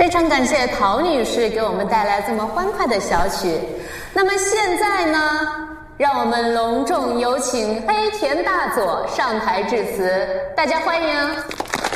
非常感谢陶女士给我们带来这么欢快的小曲。那么现在呢，让我们隆重有请黑田大佐上台致辞，大家欢迎。